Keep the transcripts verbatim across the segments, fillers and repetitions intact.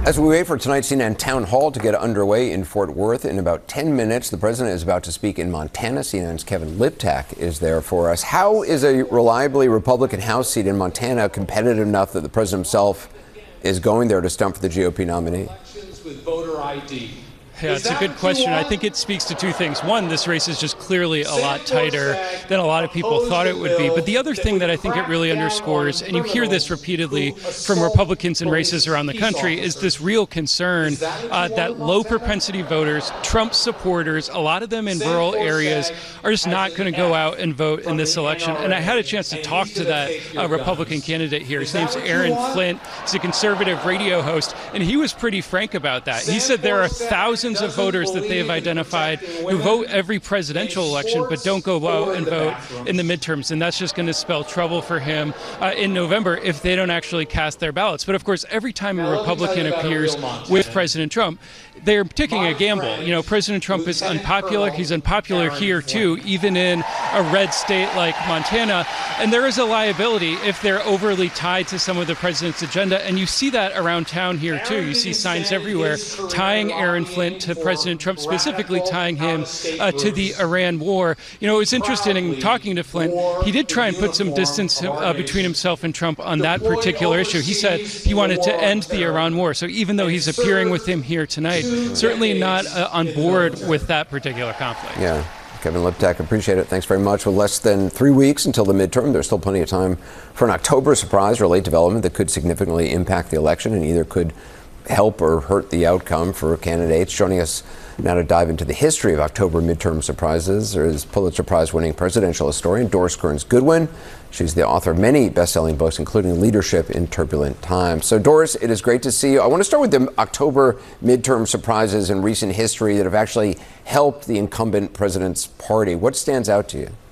As we wait for tonight's C N N Town Hall to get underway in Fort Worth in about ten minutes, the president is about to speak in Montana. C N N's Kevin Liptak is there for us. How is a reliably Republican House seat in Montana competitive enough that the president himself is going there to stump for the G O P nominee? With voter I D. Yeah, it's a good question. I think it speaks to two things. One, this race is just clearly a lot tighter than a lot of people thought it would be. But the other thing that I think it really underscores, and you hear this repeatedly from Republicans in races around the country, is this real concern uh, that low propensity voters, Trump supporters, a lot of them in rural areas, are just not going to go out and vote in this election. And I had a chance to talk to that uh, Republican candidate here. His name's Aaron Flint. He's a conservative radio host, and he was pretty frank about that. He said there are thousands of voters that they have identified who vote every presidential election but don't go out and vote in the midterms, and that's just going to spell trouble for him uh, in November if they don't actually cast their ballots. But of course, every time a Republican appears with President Trump, they're taking a gamble. You know, President Trump is unpopular. He's unpopular here too, even in a red state like Montana. And there is a liability if they're overly tied to some of the president's agenda. And you see that around town here too. You see signs everywhere tying Aaron Flint to President Trump, specifically tying him uh, to the Iran war. You know, it was interesting in talking to Flint. He did try and put some distance uh, between himself and Trump on that particular issue. He said he wanted to end the Iran war. So even though he's appearing with him here tonight, certainly not uh, on board with that particular conflict. Yeah. Kevin Liptak, appreciate it. Thanks very much. With less than three weeks until the midterm, there's still plenty of time for an October surprise or late development that could significantly impact the election and either could help or hurt the outcome for candidates. Joining us now to dive into the history of October midterm surprises is Pulitzer Prize-winning presidential historian Doris Kearns Goodwin. She's the author of many best-selling books, including Leadership in Turbulent Times. So, Doris, it is great to see you. I want to start with the October midterm surprises in recent history that have actually helped the incumbent president's party. What stands out to you?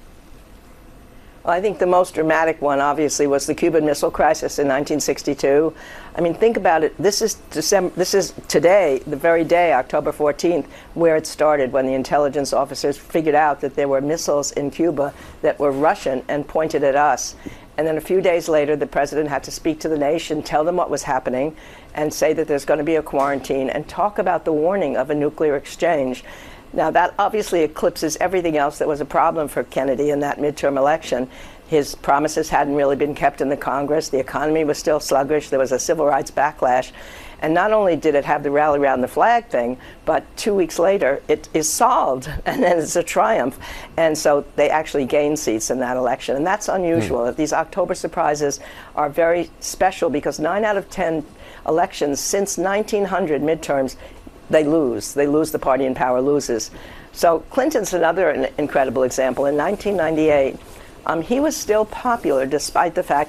Well, I think the most dramatic one, obviously, was the Cuban Missile Crisis in nineteen sixty-two. I mean, think about it. This is December. This is today, the very day, October fourteenth, where it started, when the intelligence officers figured out that there were missiles in Cuba that were Russian and pointed at us. And then a few days later, the president had to speak to the nation, tell them what was happening, and say that there's going to be a quarantine, and talk about the warning of a nuclear exchange. Now, that obviously eclipses everything else that was a problem for Kennedy in that midterm election. His promises hadn't really been kept in the Congress. The economy was still sluggish. There was a civil rights backlash. And not only did it have the rally around the flag thing, but two weeks later, it is solved, and then it's a triumph. And so they actually gained seats in that election. And that's unusual. Mm. These October surprises are very special because nine out of ten elections since nineteen hundred midterms, they lose. They lose. The party in power loses. So Clinton's another incredible example. In nineteen ninety-eight, um, he was still popular despite the fact